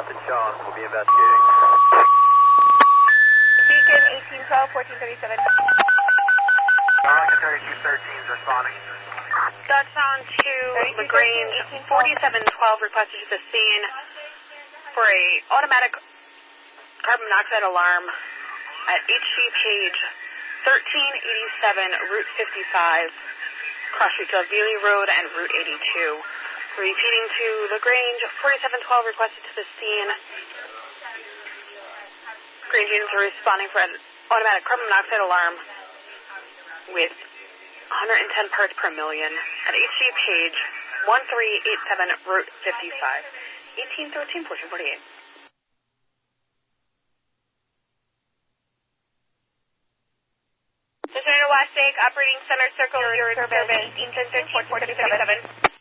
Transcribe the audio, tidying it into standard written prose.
Nothing shown. We'll be investigating. Beacon 1812, 1437. Rocket 3213's responding. Dodgetown to LaGrange, 4712 requested to the scene for a automatic carbon monoxide alarm at HG Page 1387 Route 55, cross streets of Bealey Road and Route 82. Repeating to LaGrange, 4712 requested to the scene. LaGrange units are responding for an automatic carbon monoxide alarm with 110 parts per million at HG Page 1387 Route 55. 1813, portion 48. Designated West Lake, operating center circle, your survey, 1810, 1447.